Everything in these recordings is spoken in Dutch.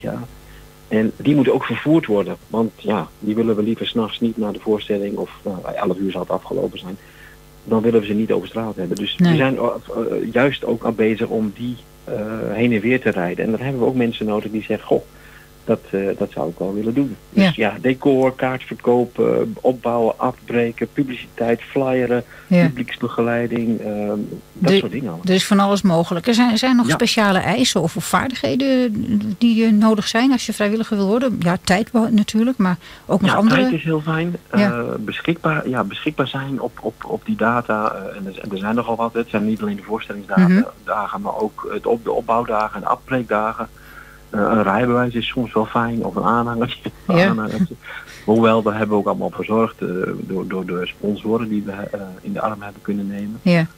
Ja. En die moeten ook vervoerd worden. Want ja, die willen we liever 's nachts niet naar de voorstelling. Of bij 11 uur zal het afgelopen zijn. Dan willen we ze niet over straat hebben. Dus we zijn juist ook aan bezig om die heen en weer te rijden. En dan hebben we ook mensen nodig die zeggen, goh, dat zou ik wel willen doen. Dus ja, decor, kaartverkoop, opbouwen, afbreken, publiciteit, flyeren, publieksbegeleiding, dat soort dingen allemaal. Er is van alles mogelijk. Er zijn nog speciale eisen of vaardigheden die nodig zijn als je vrijwilliger wil worden? Ja, tijd natuurlijk, maar ook nog andere... tijd is heel fijn. Beschikbaar zijn op die data. En er zijn nogal wat. Het zijn niet alleen de voorstellingsdagen, maar ook de opbouwdagen en de afbreekdagen. Een rijbewijs is soms wel fijn, of een aanhangertje. Hoewel, daar hebben we ook allemaal op gezorgd door de sponsoren die we in de arm hebben kunnen nemen.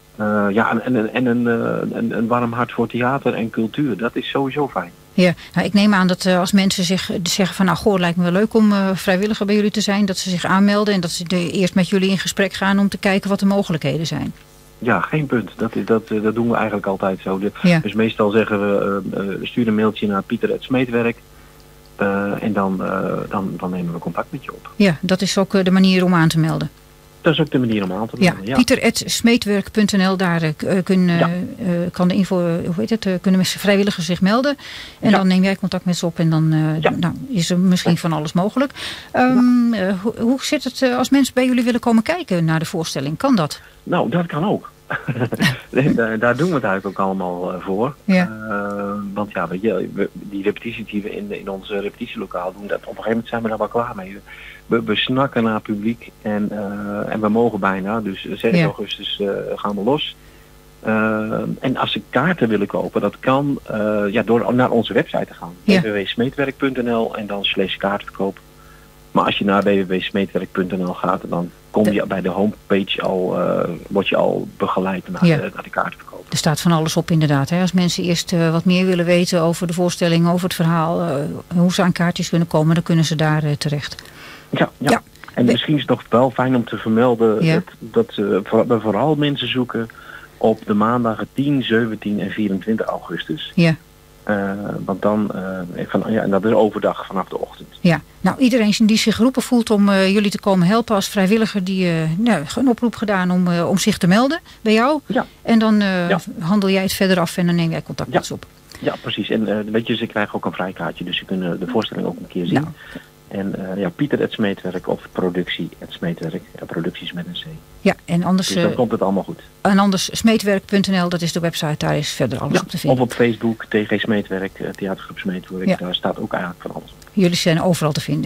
En een warm hart voor theater en cultuur, dat is sowieso fijn. Ja, nou, ik neem aan dat als mensen zeggen van, nou goh, lijkt me wel leuk om vrijwilliger bij jullie te zijn, dat ze zich aanmelden en dat ze eerst met jullie in gesprek gaan om te kijken wat de mogelijkheden zijn. Ja, geen punt. Dat doen we eigenlijk altijd zo. Dus meestal zeggen we, stuur een mailtje naar Pieter@Smeetwerk. En dan nemen we contact met je op. Ja, dat is ook de manier om aan te melden. Dat is ook de manier om aan te melden, ja. Pieter@smeetwerk.nl, daar kan de info, kunnen mensen vrijwilligers zich melden. En dan neem jij contact met ze op en dan is er misschien van alles mogelijk. Hoe zit het als mensen bij jullie willen komen kijken naar de voorstelling? Kan dat? Nou, dat kan ook. Daar doen we het eigenlijk ook allemaal voor. Want ja, weet je, die repetities die we in ons repetitielokaal doen, op een gegeven moment zijn we daar wel klaar mee. We snakken naar publiek en we mogen bijna. Dus 6 augustus gaan we los. En als ze kaarten willen kopen, dat kan door naar onze website te gaan. www.smeetwerk.nl en dan /kaartverkoop. Maar als je naar www.smeetwerk.nl gaat, dan kom je bij de homepage word je al begeleid naar de kaartverkoop. Er staat van alles op inderdaad. Hè? Als mensen eerst wat meer willen weten over de voorstelling, over het verhaal, hoe ze aan kaartjes kunnen komen, dan kunnen ze daar terecht. Ja. En misschien is het toch wel fijn om te vermelden dat we vooral mensen zoeken op de maandagen 10, 17 en 24 augustus. Ja. Want dan, en dat is overdag vanaf de ochtend. Ja, nou iedereen die zich geroepen voelt om jullie te komen helpen als vrijwilliger, die een oproep gedaan om zich te melden bij jou. Ja. En dan handel jij het verder af en dan neem jij contact met ze op. Ja, precies. En weet je, ze krijgen ook een vrijkaartje, dus ze kunnen de voorstelling ook een keer zien. En Pieter@Smeetwerk of productie@Smeetwerk. Producties met een C. Ja, en anders... Dus dan komt het allemaal goed. En anders smeetwerk.nl, dat is de website, daar is verder alles op te vinden. Of op Facebook, TG Smeetwerk, Theatergroep Smeetwerk, daar staat ook eigenlijk van alles op. Jullie zijn overal te vinden.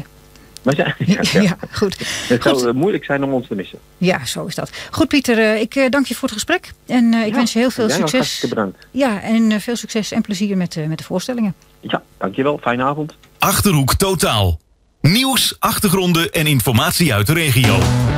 Goed. Het zou moeilijk zijn om ons te missen. Ja, zo is dat. Goed Pieter, ik dank je voor het gesprek. En ik wens je heel veel succes. Hartstikke bedankt. Ja, en veel succes en plezier met de voorstellingen. Ja, dankjewel. Fijne avond. Achterhoek Totaal. Nieuws, achtergronden en informatie uit de regio.